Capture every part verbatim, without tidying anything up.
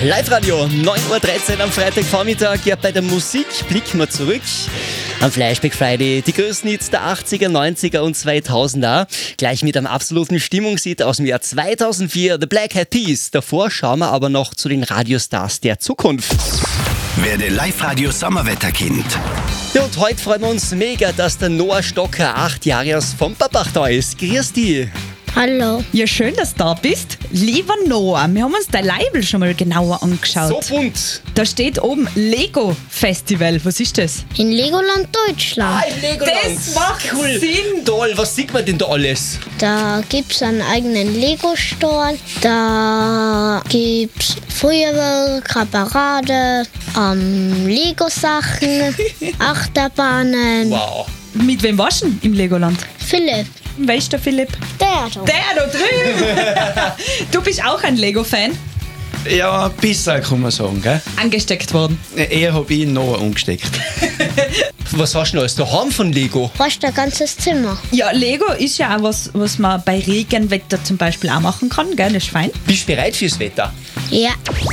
Live-Radio, neun Uhr dreizehn am Freitagvormittag. Ja, bei der Musik blicken wir zurück. Am Flashback Friday die größten Hits der achtziger, neunziger und zweitausender. Gleich mit einem absoluten Stimmungshit aus dem Jahr zweitausendvier, The Black Eyed Peas. Davor schauen wir aber noch zu den Radiostars der Zukunft. Werde Live-Radio Sommerwetterkind. Ja, und heute freuen wir uns mega, dass der Noah Stocker, acht Jahre aus Fompapach, da ist. Grüß dich. Hallo. Ja, schön, dass du da bist. Lieber Noah, wir haben uns dein Label schon mal genauer angeschaut. So bunt. Da steht oben Lego Festival. Was ist das? In Legoland Deutschland. Ah, in Legoland. Das macht cool. Sinn. Toll, was sieht man denn da alles? Da gibt's einen eigenen Lego-Store. Da gibt's Feuerwerk, Parade, ähm, Lego-Sachen, Achterbahnen. Wow. Mit wem warst du denn im Legoland? Philipp, Wer ist der Philipp? der da. Der da drüben. Du bist auch ein Lego-Fan? Ja, ein bisschen kann man sagen, gell? Angesteckt worden. Eher habe ich Noah umgesteckt. Was hast du noch alles daheim von Lego? Fast ein ganzes Zimmer. Ja, Lego ist ja auch was, was man bei Regenwetter zum Beispiel auch machen kann, gell? Das ist fein. Bist du bereit fürs Wetter? Ja.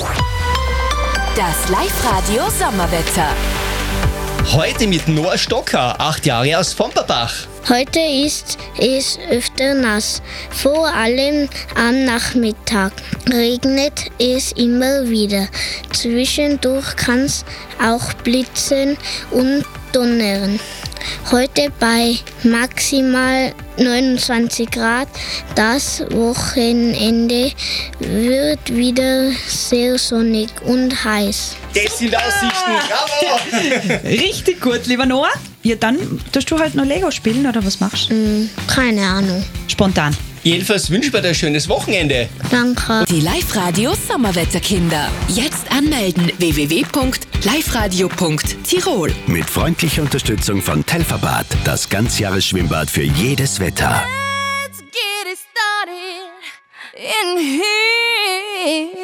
Das Live-Radio Sommerwetter. Heute mit Noah Stocker, acht Jahre aus Fompapach. Heute ist es öfter nass, vor allem am Nachmittag regnet es immer wieder. Zwischendurch kann es auch blitzen und donnern. Heute bei maximal neunundzwanzig Grad. Das Wochenende wird wieder sehr sonnig und heiß. Das sind Aussichten, bravo! Richtig gut, lieber Noah. Ja, dann tust du halt noch Lego spielen oder was machst du? Hm, keine Ahnung. Spontan. Jedenfalls wünschen wir dir ein schönes Wochenende. Danke. Die Live-Radio Sommerwetterkinder. Jetzt anmelden w w w punkt live radio punkt tirol. Mit freundlicher Unterstützung von Telfabad, das Ganzjahresschwimmbad für jedes Wetter. Let's get it started in here.